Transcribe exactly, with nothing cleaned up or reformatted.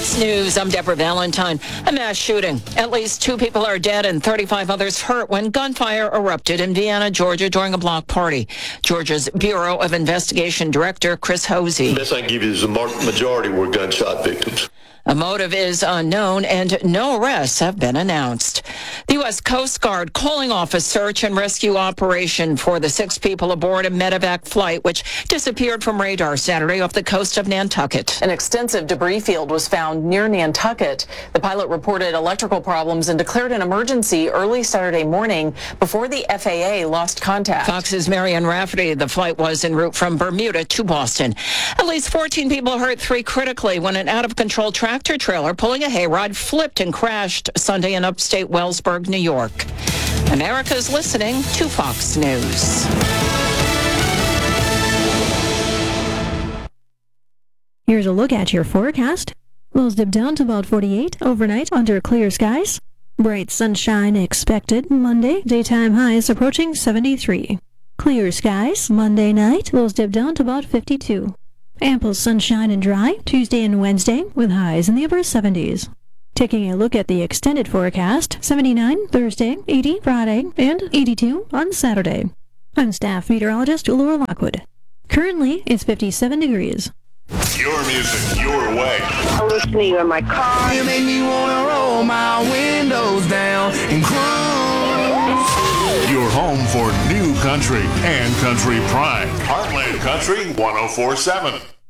Fox News, I'm Deborah Valentine. A mass shooting. At least two people are dead and thirty-five others hurt when gunfire erupted in Vienna, Georgia during a block party. Georgia's Bureau of Investigation Director Chris Hosey. The best I can give you is the majority were gunshot victims. A motive is unknown and no arrests have been announced. The U S Coast Guard calling off a search and rescue operation for the six people aboard a medevac flight which disappeared from radar Saturday off the coast of Nantucket. An extensive debris field was found near Nantucket. The pilot reported electrical problems and declared an emergency early Saturday morning before the F A A lost contact. Fox's Marianne Rafferty. The flight was en route from Bermuda to Boston. At least fourteen people hurt, three critically, when an out-of-control tractor trailer pulling a hayride flipped and crashed Sunday in upstate Wellsburg, New York. America's listening to Fox News. Here's a look at your forecast. Lows dip down to about forty-eight overnight under clear skies. Bright sunshine expected Monday. Daytime highs approaching seventy-three. Clear skies Monday night. Lows dip down to about fifty-two. Ample sunshine and dry Tuesday and Wednesday with highs in the upper seventies. Taking a look at the extended forecast, seventy-nine Thursday, eighty Friday, and eighty-two on Saturday. I'm staff meteorologist Laura Lockwood. Currently, it's fifty-seven degrees. Your music, your way. I listen to you in my car. You make me wanna roll my windows down and cruise. Your home for new country and country pride. Heartland Country one oh four point seven.